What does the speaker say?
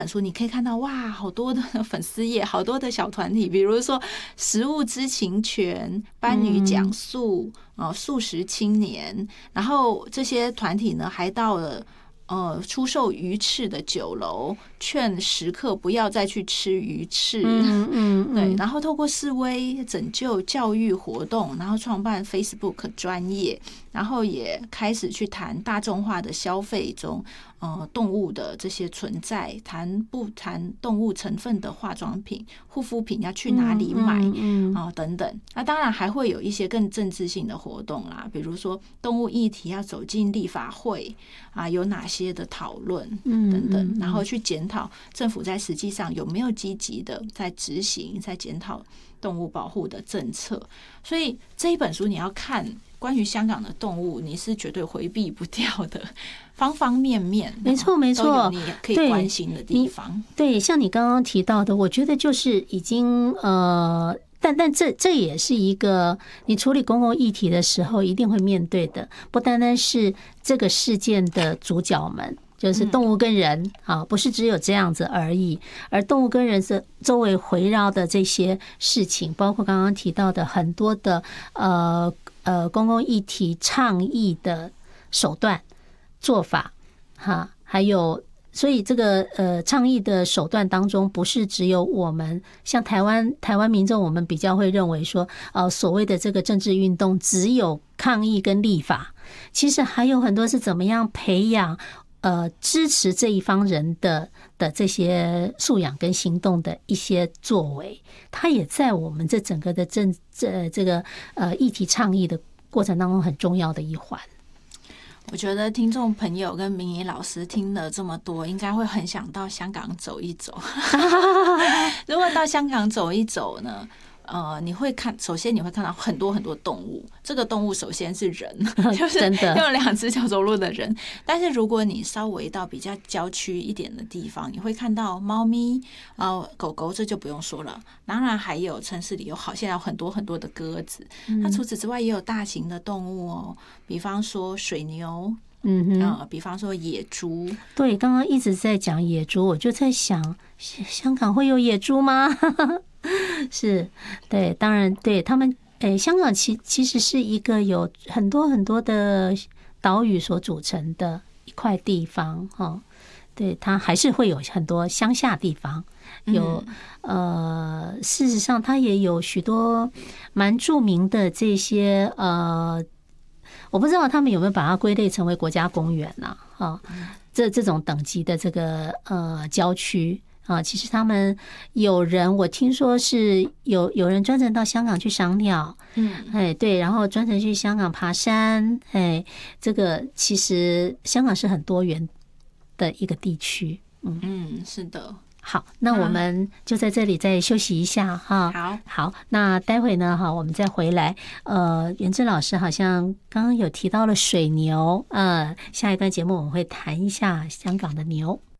本书你可以看到哇，好多的粉丝页，好多的小团体，比如说食物知情权、班女讲素、素食青年，然后这些团体呢还到了出售鱼翅的酒楼，劝食客不要再去吃鱼翅。对，然后透过示威、拯救、教育活动，然后创办 Facebook 专页，然后也开始去谈大众化的消费中动物的这些存在，不谈动物成分的化妆品、护肤品要去哪里买等等。那当然还会有一些更政治性的活动啦，比如说动物议题要走进立法会有哪些的讨论等等，然后去检讨政府在实际上有没有积极的在执行、在检讨动物保护的政策。所以这一本书你要看关于香港的动物，你是绝对回避不掉的，方方面面， 没错没错， 都有你可以关心的地方。 对，像你刚刚提到的，我觉得就是已经但这也是一个你处理公共议题的时候一定会面对的，不单单是这个事件的主角们，就是动物跟人不是只有这样子而已，而动物跟人周围围绕的这些事情，包括刚刚提到的很多的公共议题倡议的手段做法还有。所以这个倡议的手段当中，不是只有我们像台湾民众，我们比较会认为说，所谓的这个政治运动只有抗议跟立法，其实还有很多是怎么样培养支持这一方人的这些素养跟行动的一些作为，它也在我们这整个的这个议题倡议的过程当中很重要的一环。 我觉得听众朋友跟明仪老师听了这么多，应该会很想到香港走一走。如果到香港走一走呢，你会首先你会看到很多很多动物，这个动物首先是人，就是用2只脚走路的人。但是如果你稍微到比较郊区一点的地方，你会看到猫咪、狗狗，这就不用说了。当然还有城市里现在有很多很多的鸽子。那除此之外也有大型的动物比方说水牛。比方说野猪。 对，刚刚一直在讲野猪，我就在想，香港会有野猪吗？是，对，当然，对他们，香港其实是一个有很多很多的岛屿所组成的一块地方对，它还是会有很多乡下地方，有事实上它也有许多蛮著名的这些我不知道他们有没有把它归类成为国家公园这种等级的这个郊区其实他们我听说是有人专程到香港去赏鸟，对，然后专程去香港爬山，这个其实香港是很多元的一个地区， 是的。 好，那我们就在这里再休息一下好，那待会呢我们再回来。元智老师好像刚刚有提到了水牛，下一段节目我们会谈一下香港的牛。